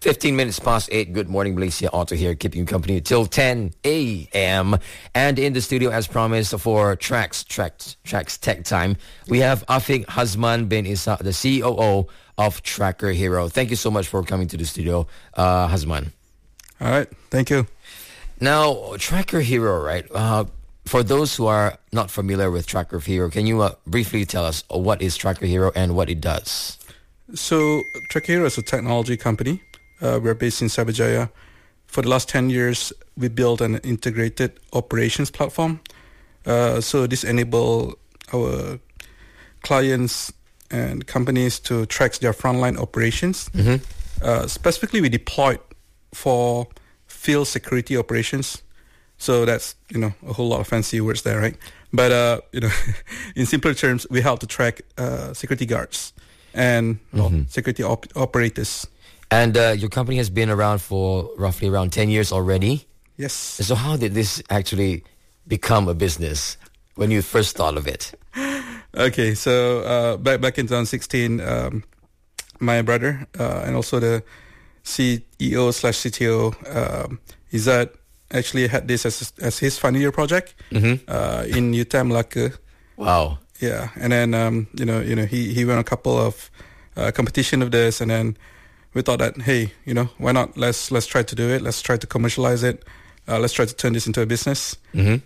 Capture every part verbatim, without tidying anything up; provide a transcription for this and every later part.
fifteen minutes past eight. Good morning, Malaysia. Otto here, keeping you company till ten a.m. And in the studio, as promised, for Tracks, Tracks, Tracks Tech Time, we have Afiq Hazman bin Isa, the C O O of Tracker Hero. Thank you so much for coming to the studio, uh, Hazman. All right. Thank you. Now, Tracker Hero, right? Uh, for those who are not familiar with Tracker Hero, can you uh, briefly tell us what is Tracker Hero and what it does? So, Tracker Hero is a technology company. Uh, we're based in Cyberjaya. For the last ten years, we built an integrated operations platform. Uh, so this enables our clients and companies to track their frontline operations. Mm-hmm. Uh, specifically, we deployed for field security operations. So that's, you know, a whole lot of fancy words there, right? But, uh, you know, in simpler terms, we help to track uh, security guards and well, mm-hmm. security op- operators. And uh, your company has been around for roughly around ten years already? Yes. So how did this actually become a business when you first thought of it? Okay, so uh, back back in twenty sixteen, um, my brother uh, and also the C E O slash C T O, um, Izzat, actually had this as as his final year project mm-hmm. uh, in U T M Melaka. Wow. Yeah, and then um, you know, you know, he he won a couple of uh, competition of this, and then we thought that, hey, you know, why not? Let's let's try to do it. Let's try to commercialize it. Uh, let's try to turn this into a business. Mm-hmm.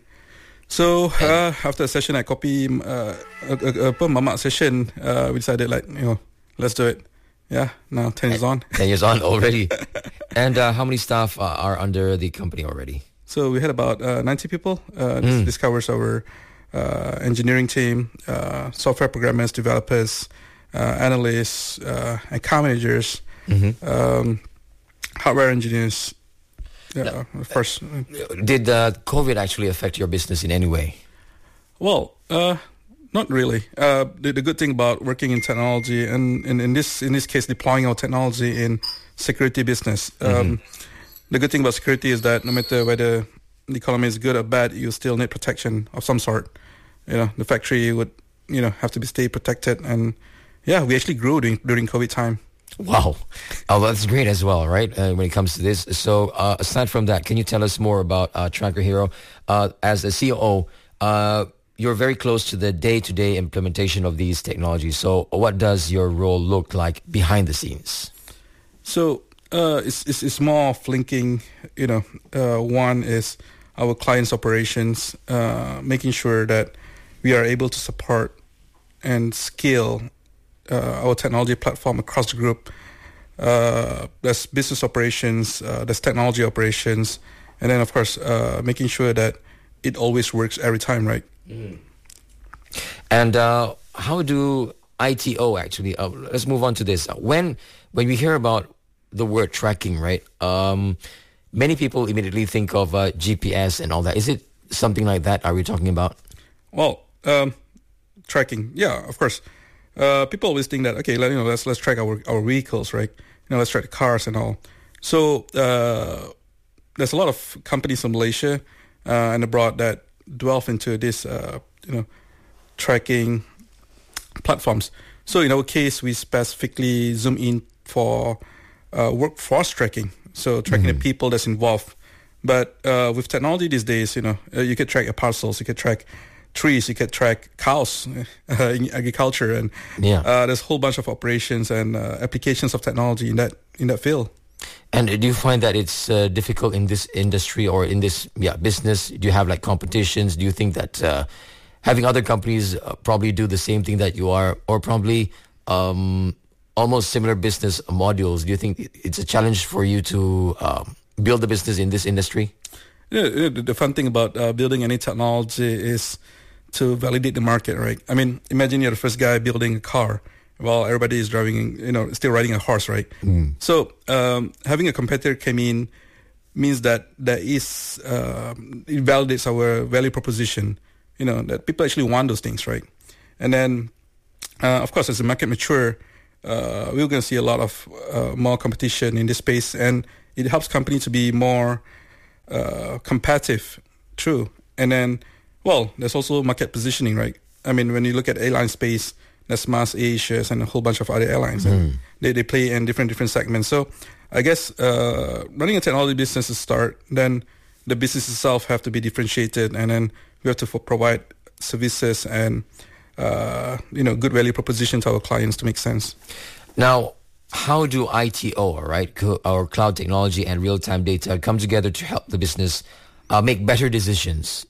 So uh, after a session at Kopi, uh, a, a, a Mamak session, uh, we decided, like, you know, let's do it. Yeah, now ten years on. ten years on already. And uh, how many staff uh, are under the company already? So we had about uh, ninety people. Uh, this, mm. this covers our uh, engineering team, uh, software programmers, developers, uh, analysts, uh, account managers, mm-hmm. um, hardware engineers. Yeah, no, of course. Did uh, COVID actually affect your business in any way? Well, uh, not really. Uh, the, the good thing about working in technology, and, and in this in this case, deploying our technology in security business, um, mm-hmm. the good thing about security is that no matter whether the economy is good or bad, you still need protection of some sort. You know, the factory would, you know, have to be stay protected, and yeah, we actually grew during, during COVID time. Wow. Oh, that's great as well, right, uh, when it comes to this. So uh, aside from that, can you tell us more about uh, Tracker Hero? Uh, as a C O O, uh, you're very close to the day-to-day implementation of these technologies. So what does your role look like behind the scenes? So uh, it's, it's, it's more of linking, you know, uh, one is our clients' operations, uh, making sure that we are able to support and scale Uh, our technology platform across the group. Uh, there's business operations, uh, there's technology operations, and then of course uh, making sure that it always works every time, right? Mm. And uh, how do I T O actually? Uh, let's move on to this. When when we hear about the word tracking, right? Um, many people immediately think of uh, G P S and all that. Is it something like that? Are we talking about? Well, um, tracking, yeah, of course. Uh, people always think that, okay, let, you know, let's let's track our our vehicles, right? You know, let's track the cars and all. So uh, there's a lot of companies in Malaysia uh, and abroad that delve into this, uh, you know, tracking platforms. So in our case, we specifically zoom in for uh, workforce tracking, so tracking mm-hmm. the people that's involved. But uh, with technology these days, you know, uh, you could track your parcels, you could track trees, you could track cows uh, in agriculture, and yeah. uh, there's a whole bunch of operations and uh, applications of technology in that in that field. And do you find that it's uh, difficult in this industry or in this yeah business? Do you have like competitions? Do you think that uh, having other companies uh, probably do the same thing that you are, or probably um, almost similar business modules? Do you think it's a challenge for you to um, build a business in this industry? Yeah, the fun thing about uh, building any technology is to validate the market, right? I mean, imagine you're the first guy building a car while everybody is driving, you know, still riding a horse, right? Mm. So um, having a competitor come in means that there is, uh, it validates our value proposition, you know, that people actually want those things, right? And then, uh, of course, as the market mature, uh, we're going to see a lot of uh, more competition in this space, and it helps companies to be more uh, competitive, true. And then, well, there's also market positioning, right? I mean, when you look at airline space, there's Mars Asia and a whole bunch of other airlines, mm. and they, they play in different different segments. So I guess uh, running a technology business to start, then the business itself have to be differentiated, and then we have to f- provide services and uh, you know good value proposition to our clients to make sense. Now, how do I T O, right, or cloud technology and real-time data come together to help the business uh, make better decisions?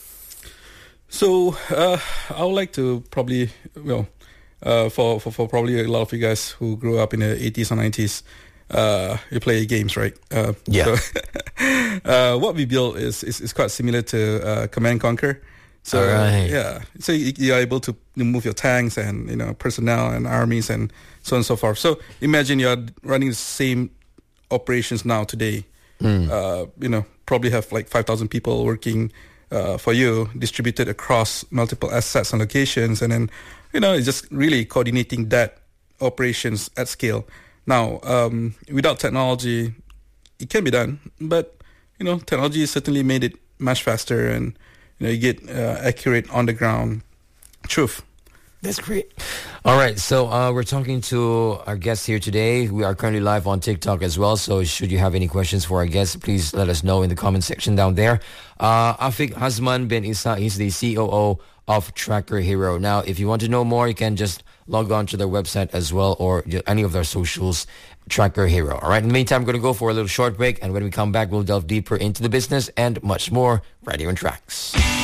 So uh, I would like to probably, well, uh, for, for, for probably a lot of you guys who grew up in the eighties or nineties, uh, you play games, right? Uh, yeah. So, uh, what we built is, is, is quite similar to uh, Command and Conquer. So right. yeah, so you, you are able to move your tanks and you know personnel and armies and so on and so forth. So imagine you are running the same operations now today. Mm. Uh, you know, probably have like five thousand people working uh, for you, distributed across multiple assets and locations, and then you know it's just really coordinating that operations at scale. Now, um, without technology, it can be done, but you know, technology has certainly made it much faster, and you know, you get uh, accurate on the ground truth. That's great. All right, so uh, we're talking to our guests here today. We are currently live on TikTok as well, so should you have any questions for our guests, please let us know in the comment section down there. Uh, Afiq Hazman bin Isa is the C O O of Tracker Hero. Now, if you want to know more, you can just log on to their website as well, or any of their socials, Tracker Hero. All right, in the meantime, we're going to go for a little short break, and when we come back, we'll delve deeper into the business and much more right here on Tracks.